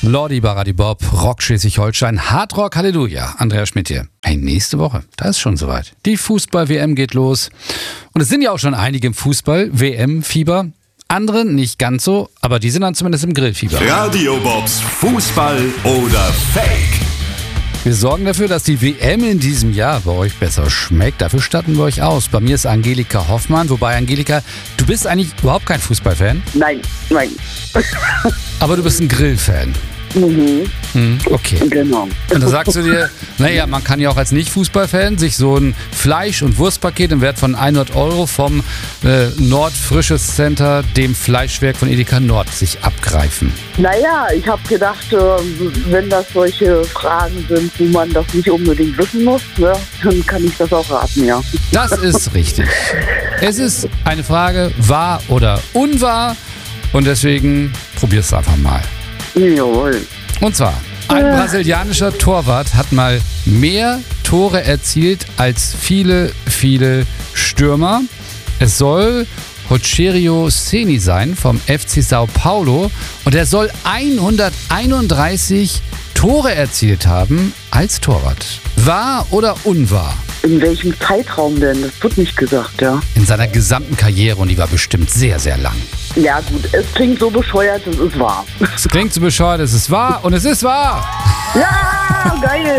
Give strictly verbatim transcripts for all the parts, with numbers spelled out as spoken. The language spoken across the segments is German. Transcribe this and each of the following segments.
Lordi, Baradi Bob, Rock Schleswig-Holstein, Hardrock, Halleluja. Andreas Schmidt hier. Hey, nächste Woche, da ist schon soweit. Die Fußball-W M geht los. Und es sind ja auch schon einige im Fußball-W M-Fieber. Andere nicht ganz so, aber die sind dann zumindest im Grillfieber. Radio Bobs Fußball oder Fake. Wir sorgen dafür, dass die W M in diesem Jahr bei euch besser schmeckt. Dafür statten wir euch aus. Bei mir ist Angelika Hoffmann. Wobei, Angelika, du bist eigentlich überhaupt kein Fußballfan. Nein, nein. Aber du bist ein Grillfan. Mhm. Mhm, okay. Genau. Und da sagst du dir, naja, man kann ja auch als Nicht-Fußballfan sich so ein Fleisch- und Wurstpaket im Wert von hundert Euro vom äh, Nordfrisches Center, dem Fleischwerk von Edeka Nord, sich abgreifen. Naja, ich habe gedacht, äh, wenn das solche Fragen sind, wo man das nicht unbedingt wissen muss, ne, dann kann ich das auch raten, ja. Das ist richtig. Es ist eine Frage, wahr oder unwahr. Und deswegen probier's einfach mal. Jawohl. Und zwar, ein brasilianischer Torwart hat mal mehr Tore erzielt als viele, viele Stürmer. Es soll Rogério Ceni sein vom F C Sao Paulo und er soll hunderteinunddreißig Tore erzielt haben als Torwart. Wahr oder unwahr? In welchem Zeitraum denn? Das wird nicht gesagt, ja. In seiner gesamten Karriere und die war bestimmt sehr, sehr lang. Ja gut, es klingt so bescheuert, es ist wahr. Es klingt so bescheuert, es ist wahr und es ist wahr. Ja, geil.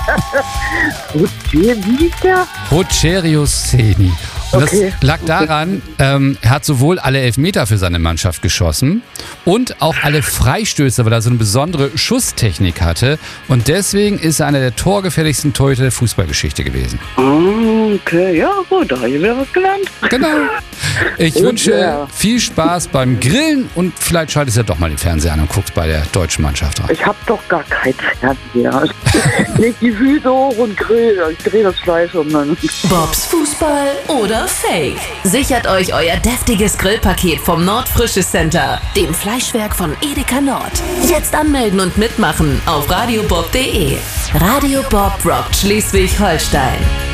Wie hieß der? Rogério Ceni. Und Okay. das lag daran, ähm, er hat sowohl alle Elfmeter für seine Mannschaft geschossen und auch alle Freistöße, weil er so eine besondere Schusstechnik hatte. Und deswegen ist er einer der torgefährlichsten Torhüter der Fußballgeschichte gewesen. Okay, ja gut, da habe ich wieder was gelernt. Genau. Ich Und, wünsche ja. viel Spaß beim Grillen und vielleicht schaltest du ja doch mal den Fernseher an und guckst bei der deutschen Mannschaft rein. Ich habe doch gar kein Fernseher. Leg die Füße hoch und grill. Ich drehe das Fleisch um dann. Bobs Fußball oder Fake. Sichert euch euer deftiges Grillpaket vom Nordfrisches Center, dem Fleischwerk von Edeka Nord. Jetzt anmelden und mitmachen auf radiobob punkt de. Radio Bob rockt Schleswig-Holstein.